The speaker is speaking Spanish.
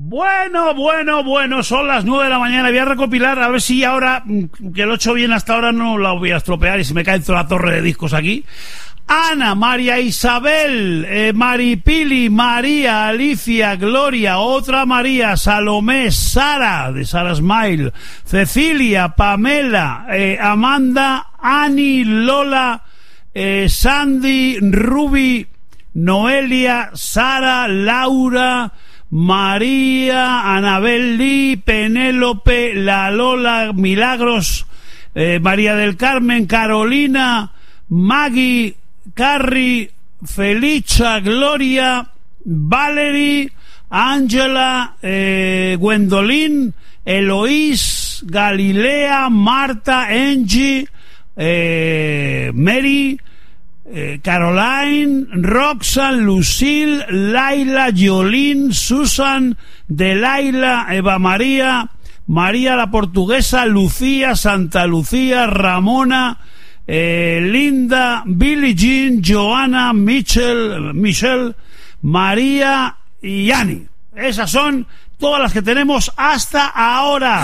Bueno, son las 9 de la mañana. Voy a recopilar, a ver si ahora, que el 8 bien hasta ahora, no la voy a estropear y se me cae toda la torre de discos aquí. Ana, María Isabel, Maripili, María, Alicia, Gloria, otra María, Salomé, Sara, de Sara Smile, Cecilia, Pamela, Amanda, Ani, Lola, Sandy, Ruby, Noelia, Sara, Laura, María, Anabel Lee, Penélope, La Lola, Milagros, María del Carmen, Carolina, Maggie, Carrie, Felicia, Gloria, Valerie, Ángela, Gwendolyn, Eloís, Galilea, Marta, Angie, Mary, Caroline, Roxanne, Lucille, Laila, Yolín, Susan, Delaila, Eva María, María la Portuguesa, Lucía, Santa Lucía, Ramona, Linda, Billie Jean, Joana, Michelle, María y Annie. Esas son todas las que tenemos hasta ahora.